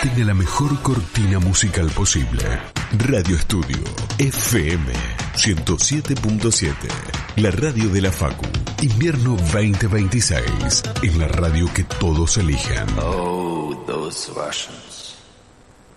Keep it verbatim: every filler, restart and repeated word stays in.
tenga la mejor cortina musical posible. Radio Estudio F M ciento siete punto siete, la radio de la Facu. Invierno veinte veintiséis, en la radio que todos eligen. Oh, those Russians.